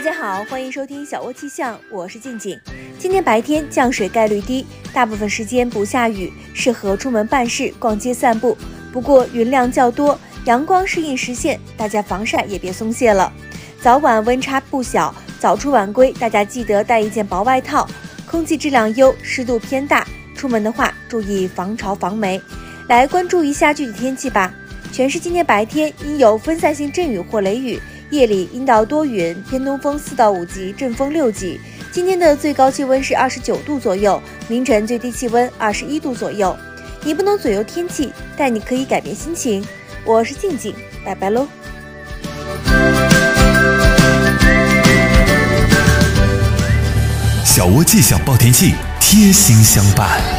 家好，欢迎收听小窝气象，我是静静。今天白天降水概率低，大部分时间不下雨，适合出门办事、逛街散步。不过云量较多，阳光适应时限，大家防晒也别松懈了。早晚温差不小，早出晚归，大家记得带一件薄外套。空气质量优，湿度偏大，出门的话注意防潮防霉。来关注一下具体天气吧。全市今天白天应有分散性阵雨或雷雨，夜里阴到多云，偏东风4到5级，阵风6级。今天的最高气温是29度左右，凌晨最低气温21度左右。你不能左右天气，但你可以改变心情。我是静静，拜拜喽。 小窝气象报天气，贴心相伴。